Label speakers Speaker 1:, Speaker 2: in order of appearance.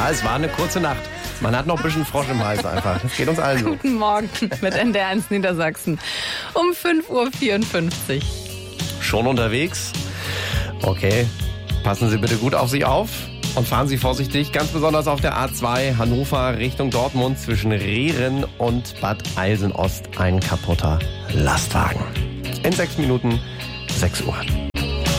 Speaker 1: Ja, es war eine kurze Nacht. Man hat noch ein bisschen Frosch im Hals einfach. Das geht uns allen so.
Speaker 2: Guten Morgen mit NDR1 Niedersachsen um 5:54 Uhr.
Speaker 1: Schon unterwegs? Okay, passen Sie bitte gut auf sich auf und fahren Sie vorsichtig, ganz besonders auf der A2 Hannover Richtung Dortmund zwischen Rehren und Bad Eilsen-Ost ein kaputter Lastwagen. In 6 Minuten 6 Uhr.